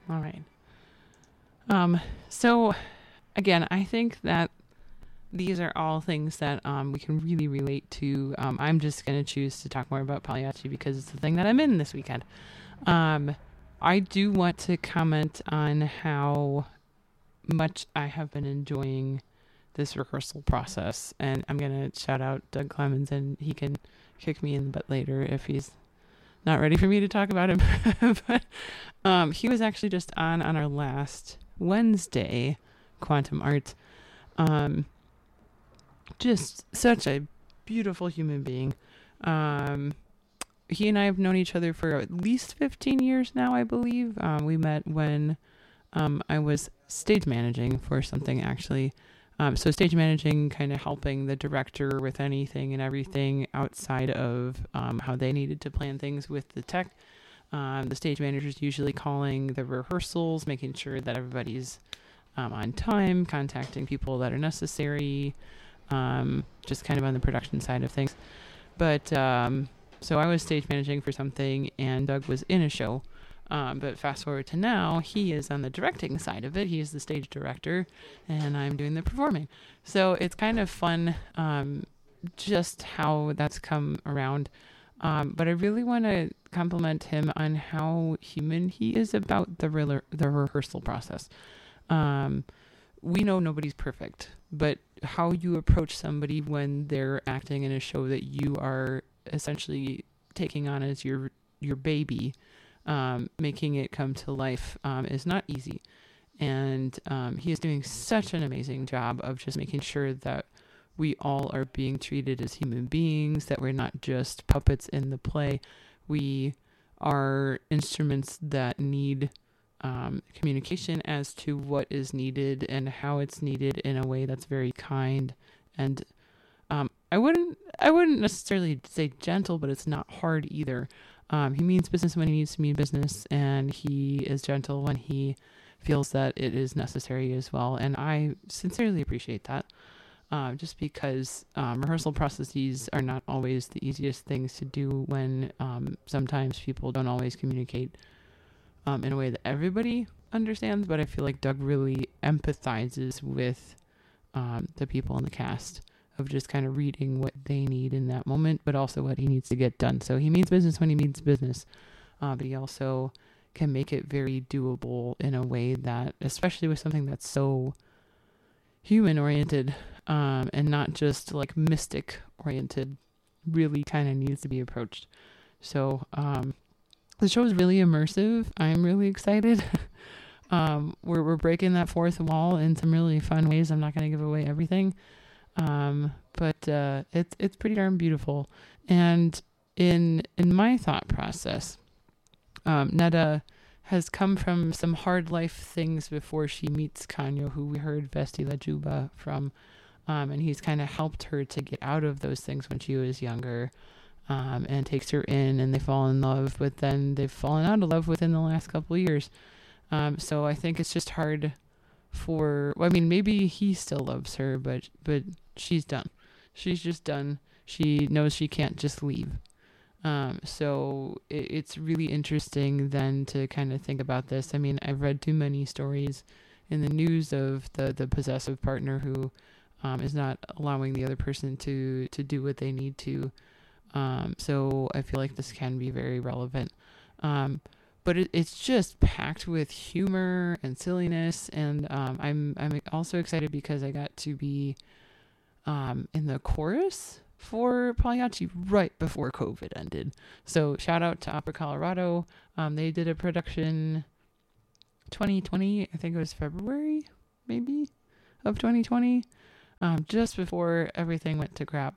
All right. So again, I think that these are all things that we can really relate to. I'm just going to choose to talk more about Pagliacci because it's the thing that I'm in this weekend. Um, I do want to comment on how much I have been enjoying this rehearsal process, and I'm going to shout out Doug Clemens, and he can kick me in the butt later if he's not ready for me to talk about him. But he was actually just on our last Wednesday, Quantum Art. Um, just such a beautiful human being. He and I have known each other for at least 15 years now, I believe. We met when I was stage managing for something, actually. So stage managing, kind of helping the director with anything and everything outside of how they needed to plan things with the tech. The stage manager's usually calling the rehearsals, making sure that everybody's on time, contacting people that are necessary, just kind of on the production side of things. But so I was stage managing for something, and Doug was in a show. But fast forward to now, he is on the directing side of it. He is the stage director, and I'm doing the performing. So it's kind of fun, just how that's come around. But I really want to compliment him on how human he is about the rehearsal process. We know nobody's perfect, but how you approach somebody when they're acting in a show that you are essentially taking on as your baby, making it come to life, is not easy. And he is doing such an amazing job of just making sure that we all are being treated as human beings, that we're not just puppets in the play. We are instruments that need communication as to what is needed and how it's needed in a way that's very kind. And I wouldn't necessarily say gentle, but it's not hard either. He means business when he needs to mean business, and he is gentle when he feels that it is necessary as well. And I sincerely appreciate that. Just because rehearsal processes are not always the easiest things to do when sometimes people don't always communicate in a way that everybody understands. But I feel like Doug really empathizes with the people in the cast, of just kind of reading what they need in that moment, but also what he needs to get done. So he means business when he means business, but he also can make it very doable in a way that, especially with something that's so human oriented, and not just like mystic oriented, really kind of needs to be approached. So the show is really immersive. I'm really excited. We're breaking that fourth wall in some really fun ways. I'm not going to give away everything, but it's pretty darn beautiful. And in my thought process, Neda has come from some hard life things before she meets Kanyo, who we heard Vesti La Juba from. And he's kind of helped her to get out of those things when she was younger, and takes her in, and they fall in love, but then they've fallen out of love within the last couple of years. So I think it's just hard maybe he still loves her, but she's done. She's just done. She knows she can't just leave. So it's really interesting then to kind of think about this. I mean, I've read too many stories in the news of the possessive partner who is not allowing the other person to do what they need to. So I feel like this can be very relevant. But it's just packed with humor and silliness. And I'm also excited because I got to be in the chorus for Pagliacci right before COVID ended. So shout out to Opera Colorado. They did a production 2020, I think it was February, maybe, of 2020, just before everything went to crap.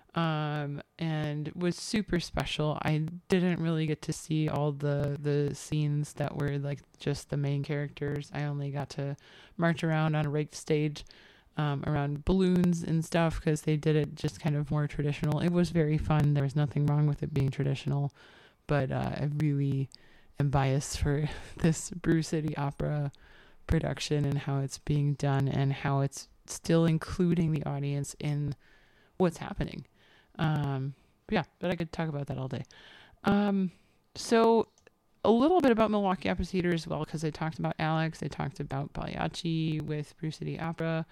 And was super special. I didn't really get to see all the scenes that were like just the main characters. I only got to march around on a raked stage, around balloons and stuff, because they did it just kind of more traditional. It was very fun. There was nothing wrong with it being traditional, but I really am biased for this Brew City Opera production and how it's being done and how it's still including the audience in what's happening. But I could talk about that all day. So a little bit about Milwaukee Opera Theater as well, because I talked about Alex, I talked about Pagliacci with Brew City Opera.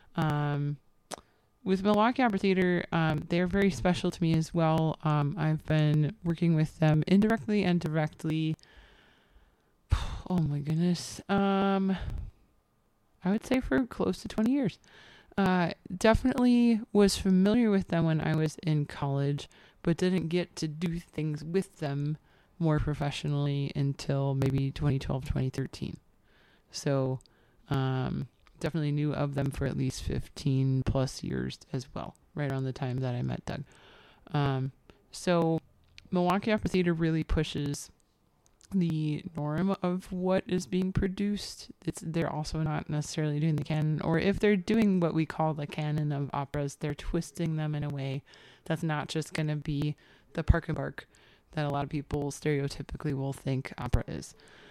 With Milwaukee Opera Theater, they're very special to me as well. I've been working with them indirectly and directly. Oh my goodness. I would say for close to 20 years. Definitely was familiar with them when I was in college, but didn't get to do things with them more professionally until maybe 2012, 2013. So, definitely knew of them for at least 15 plus years as well, right around the time that I met Doug. So Milwaukee Opera Theater really pushes the norm of what is being produced. They're also not necessarily doing the canon, or if they're doing what we call the canon of operas, they're twisting them in a way that's not just going to be the park and bark that a lot of people stereotypically will think opera is.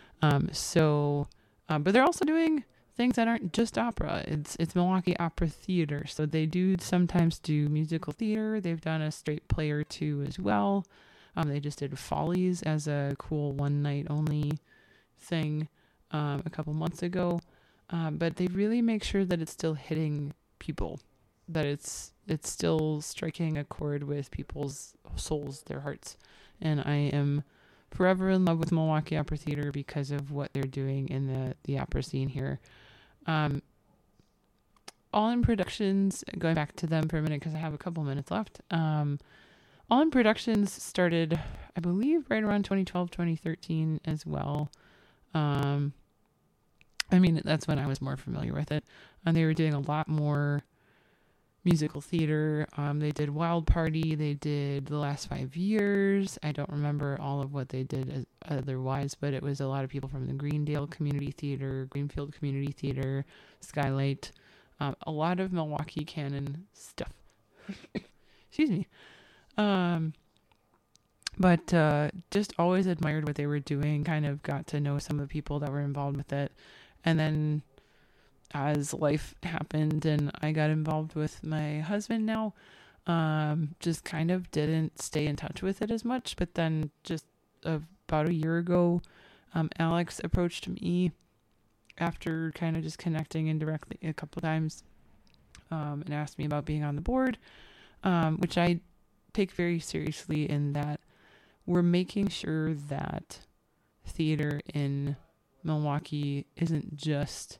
But they're also doing things that aren't just opera. It's Milwaukee Opera Theater, so they do sometimes do musical theater. They've done a straight play or two as well. They just did Follies as a cool one night only thing a couple months ago. But they really make sure that it's still hitting people, that it's still striking a chord with people's souls, their hearts. And I am forever in love with Milwaukee Opera Theater because of what they're doing in the opera scene here. All In Productions, going back to them for a minute because I have a couple minutes left. All In Productions started, I believe, right around 2012, 2013 as well. I mean, that's when I was more familiar with it. And they were doing a lot more musical theater. They did Wild Party. They did The Last 5 Years. I don't remember all of what they did otherwise, but it was a lot of people from the Greendale Community Theater, Greenfield Community Theater, Skylight, a lot of Milwaukee canon stuff. Excuse me. But just always admired what they were doing, kind of got to know some of the people that were involved with it. And then as life happened and I got involved with my husband now, just kind of didn't stay in touch with it as much. But then just about a year ago, Alex approached me after kind of just connecting indirectly a couple times, and asked me about being on the board, which I take very seriously in that we're making sure that theater in Milwaukee isn't just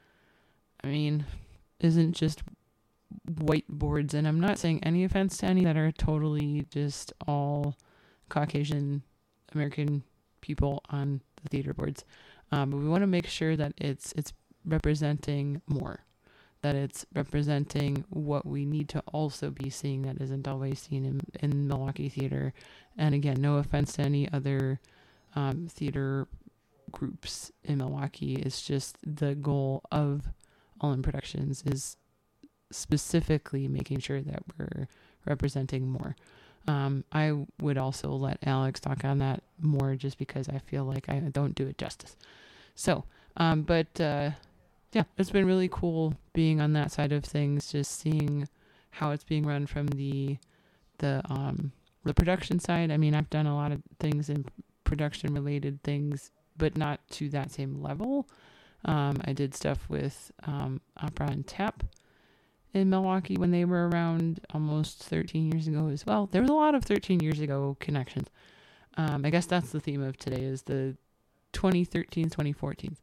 whiteboards. And I'm not saying any offense to any that are totally just all Caucasian American people on the theater boards. But we want to make sure that it's representing more, that it's representing what we need to also be seeing that isn't always seen in Milwaukee theater. And again, no offense to any other theater groups in Milwaukee. It's just the goal of All In Productions is specifically making sure that we're representing more. I would also let Alex talk on that more just because I feel like I don't do it justice. So, yeah, it's been really cool being on that side of things, just seeing how it's being run from the production side. I mean, I've done a lot of things in production related things, but not to that same level. I did stuff with Opera on Tap in Milwaukee when they were around almost 13 years ago as well. There was a lot of 13 years ago connections. I guess that's the theme of today is the 2013, 2014.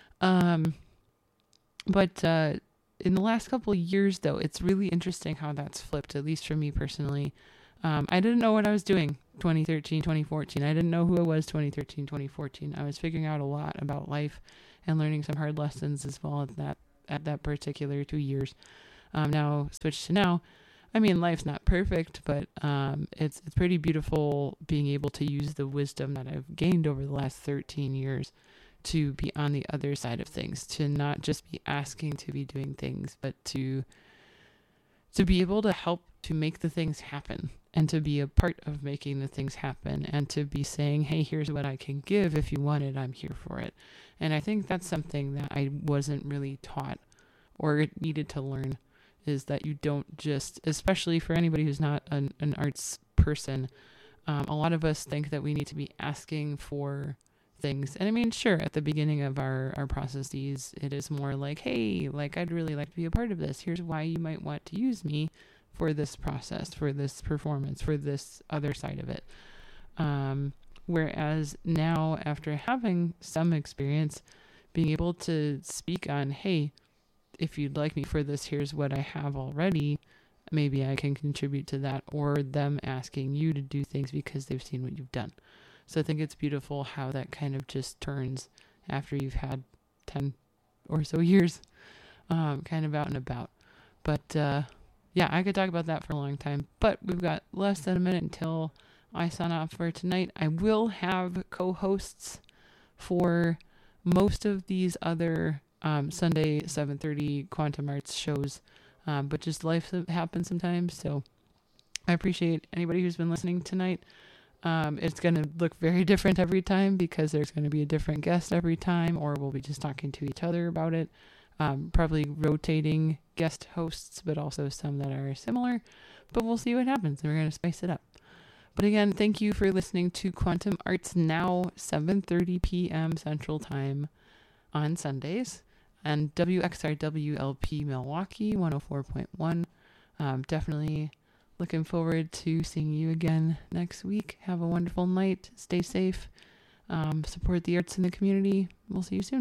But in the last couple of years, though, it's really interesting how that's flipped, at least for me personally. I didn't know what I was doing 2013, 2014. I didn't know who I was 2013, 2014. I was figuring out a lot about life and learning some hard lessons as well at that particular 2 years. Now switch to now. I mean, life's not perfect, but it's pretty beautiful being able to use the wisdom that I've gained over the last 13 years to be on the other side of things, to not just be asking to be doing things, but to be able to help to make the things happen and to be a part of making the things happen and to be saying, hey, here's what I can give. If you want it, I'm here for it. And I think that's something that I wasn't really taught or needed to learn, is that you don't just, especially for anybody who's not an arts person, a lot of us think that we need to be asking for things. And I mean, sure, at the beginning of our processes, it is more like, hey, like, I'd really like to be a part of this. Here's why you might want to use me for this process, for this performance, for this other side of it. Whereas now, after having some experience, being able to speak on, hey, if you'd like me for this, here's what I have already. Maybe I can contribute to that, or them asking you to do things because they've seen what you've done. So I think it's beautiful how that kind of just turns after you've had 10 or so years kind of out and about. But yeah, I could talk about that for a long time, but we've got less than a minute until I sign off for tonight. I will have co-hosts for most of these other Sunday 7:30 Quantum Arts shows, but just life happens sometimes. So I appreciate anybody who's been listening tonight. It's going to look very different every time because there's going to be a different guest every time, or we'll be just talking to each other about it. Probably rotating guest hosts, but also some that are similar. But we'll see what happens, and we're going to spice it up. But again, thank you for listening to Quantum Arts Now, 7:30 p.m. Central Time on Sundays, and WXRWLP Milwaukee 104.1. Definitely looking forward to seeing you again next week. Have a wonderful night. Stay safe. Support the arts in the community. We'll see you soon.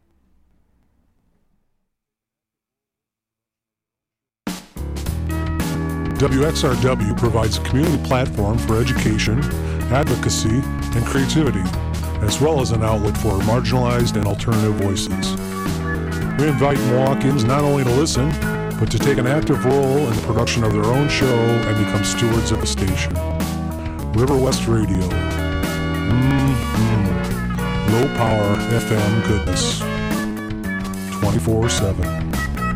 WXRW provides a community platform for education, advocacy, and creativity, as well as an outlet for marginalized and alternative voices. We invite Milwaukeeans not only to listen, but to take an active role in the production of their own show and become stewards of the station. River West Radio. Low power FM goodness. 24/7.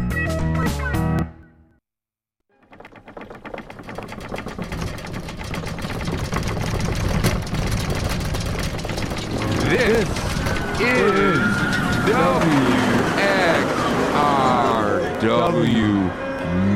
This is WXRW